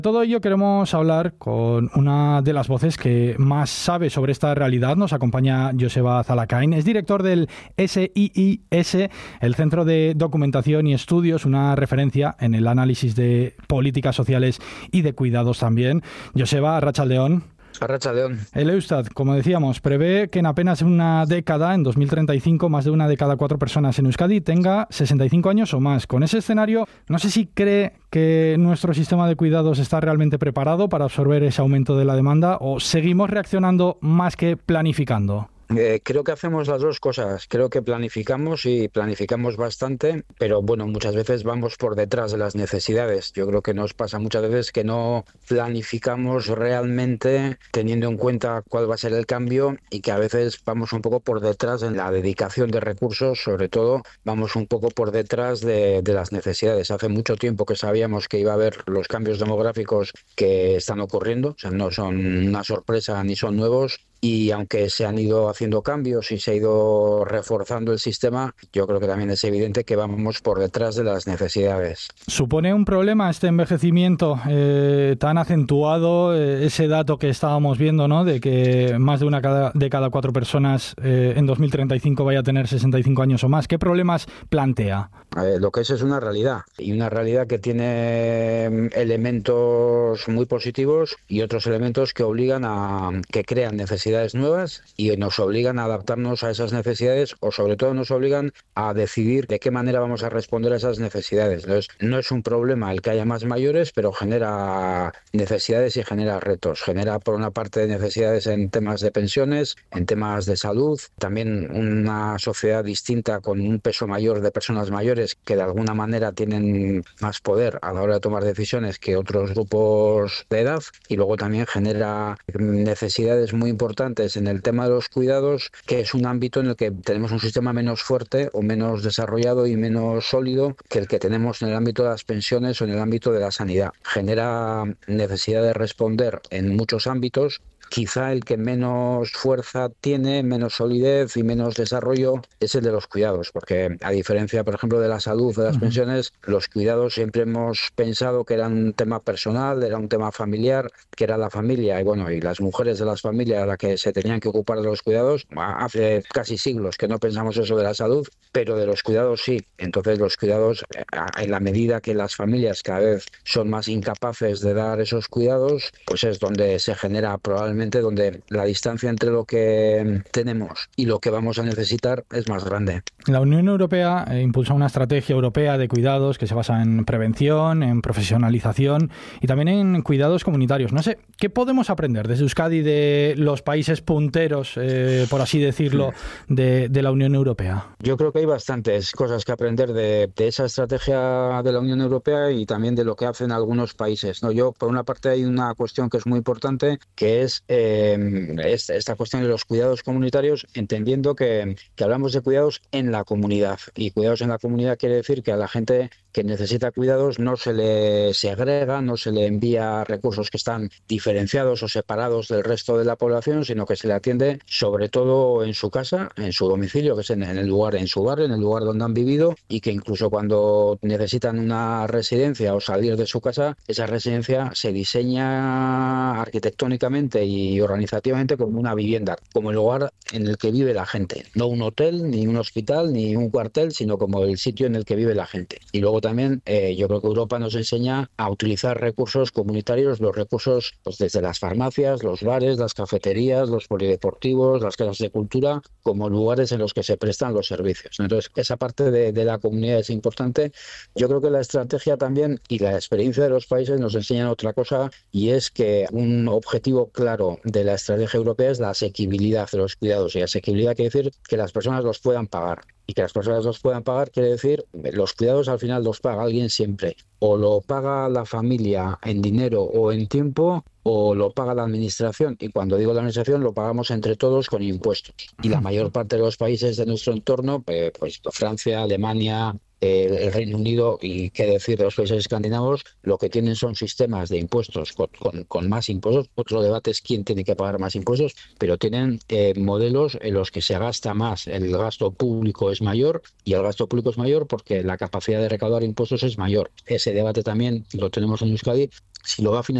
Todo ello queremos hablar con una de las voces que más sabe sobre esta realidad. Nos acompaña Joseba Zalakain, es director del SIIS, el Centro de Documentación y Estudios, una referencia en el análisis de políticas sociales y de cuidados también. Joseba, arratsaldeon. Arratsaldeon. El Eustat, como decíamos, prevé que en apenas una década, en 2035, más de una de cada 4 personas en Euskadi tenga 65 años o más. Con ese escenario, no sé si cree que nuestro sistema de cuidados está realmente preparado para absorber ese aumento de la demanda o seguimos reaccionando más que planificando. Creo que hacemos las dos cosas. Creo que planificamos y planificamos bastante, pero bueno, muchas veces vamos por detrás de las necesidades. Yo creo que nos pasa muchas veces que no planificamos realmente teniendo en cuenta cuál va a ser el cambio y que a veces vamos un poco por detrás en la dedicación de recursos, sobre todo vamos un poco por detrás de las necesidades. Hace mucho tiempo que sabíamos que iba a haber los cambios demográficos que están ocurriendo, o sea, no son una sorpresa ni son nuevos. Y aunque se han ido haciendo cambios y se ha ido reforzando el sistema, yo creo que también es evidente que vamos por detrás de las necesidades. ¿Supone un problema este envejecimiento tan acentuado, ese dato que estábamos viendo, ¿no?, de que más de una de cada 4 personas en 2035 vaya a tener 65 años o más? ¿Qué problemas plantea? Lo que es una realidad, y una realidad que tiene elementos muy positivos y otros elementos que obligan que crean necesidades nuevas y nos obligan a adaptarnos a esas necesidades, o sobre todo nos obligan a decidir de qué manera vamos a responder a esas necesidades. Entonces, no es un problema el que haya más mayores, pero genera necesidades y genera retos. Genera, por una parte, necesidades en temas de pensiones, en temas de salud, también una sociedad distinta con un peso mayor de personas mayores que de alguna manera tienen más poder a la hora de tomar decisiones que otros grupos de edad, y luego también genera necesidades muy importantes en el tema de los cuidados, que es un ámbito en el que tenemos un sistema menos fuerte o menos desarrollado y menos sólido que el que tenemos en el ámbito de las pensiones o en el ámbito de la sanidad. Genera necesidad de responder en muchos ámbitos. Quizá el que menos fuerza tiene, menos solidez y menos desarrollo es el de los cuidados, porque a diferencia, por ejemplo, de la salud, de las pensiones, los cuidados siempre hemos pensado que eran un tema personal, era un tema familiar, que era la familia y bueno, y las mujeres de las familias a las que se tenían que ocupar de los cuidados. Hace casi siglos que no pensamos eso de la salud, pero de los cuidados sí. Entonces los cuidados, en la medida que las familias cada vez son más incapaces de dar esos cuidados, pues es donde se genera probablemente donde la distancia entre lo que tenemos y lo que vamos a necesitar es más grande. La Unión Europea impulsa una estrategia europea de cuidados que se basa en prevención, en profesionalización y también en cuidados comunitarios. No sé, ¿qué podemos aprender desde Euskadi de los países punteros, por así decirlo, de la Unión Europea? Yo creo que hay bastantes cosas que aprender de esa estrategia de la Unión Europea y también de lo que hacen algunos países, ¿no? Yo, por una parte, hay una cuestión que es muy importante, que es esta cuestión de los cuidados comunitarios, entendiendo que hablamos de cuidados en la comunidad, y cuidados en la comunidad quiere decir que a la gente que necesita cuidados no se le segrega, no se le envía recursos que están diferenciados o separados del resto de la población, sino que se le atiende sobre todo en su casa, en su domicilio, que es en el lugar, en su barrio, en el lugar donde han vivido, y que incluso cuando necesitan una residencia o salir de su casa, esa residencia se diseña arquitectónicamente y organizativamente como una vivienda, como el lugar en el que vive la gente, no un hotel, ni un hospital, ni un cuartel, sino como el sitio en el que vive la gente. Y luego también yo creo que Europa nos enseña a utilizar recursos comunitarios, los recursos pues desde las farmacias, los bares, las cafeterías, los polideportivos, las casas de cultura, como lugares en los que se prestan los servicios. Entonces, esa parte de la comunidad es importante. Yo creo que la estrategia también y la experiencia de los países nos enseñan otra cosa, y es que un objetivo claro de la estrategia europea es la asequibilidad de los cuidados. Y asequibilidad quiere decir que las personas los puedan pagar. Y que las personas los puedan pagar quiere decir los cuidados al final los paga alguien siempre. O lo paga la familia en dinero o en tiempo, o lo paga la administración. Y cuando digo la administración, lo pagamos entre todos con impuestos. Y la mayor parte de los países de nuestro entorno, pues Francia, Alemania, el Reino Unido y qué decir de los países escandinavos, lo que tienen son sistemas de impuestos con más impuestos. Otro debate es quién tiene que pagar más impuestos, pero tienen modelos en los que se gasta más el gasto público es mayor y el gasto público es mayor porque la capacidad de recaudar impuestos es mayor. Ese debate también lo tenemos en Euskadi. Si lo va a financiar